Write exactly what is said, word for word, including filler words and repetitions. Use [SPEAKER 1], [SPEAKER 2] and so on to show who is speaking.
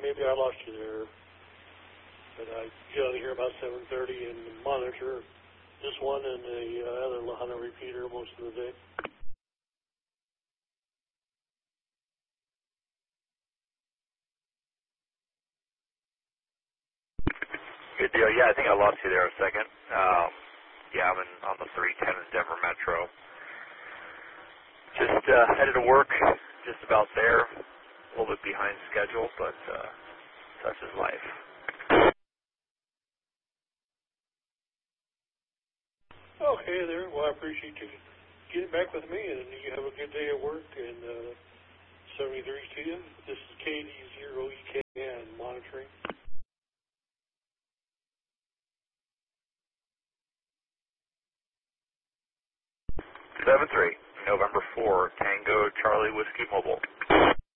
[SPEAKER 1] maybe I lost you there. But I got out of here about seven thirty and monitor this one and the uh, other Lahana repeater most of the day.
[SPEAKER 2] Good deal. Yeah, I think I lost you there a second. Um, yeah, I'm in, on the three ten in Denver Metro. Just uh, headed to work, just about there. A little bit behind schedule, but uh, such is life.
[SPEAKER 1] Okay, there. Well, I appreciate you getting back with me, and you have a good day at work. And uh, seventy-three to you. This is K D zero E K N monitoring.
[SPEAKER 2] seven three, November four, Tango Charlie Whiskey Mobile.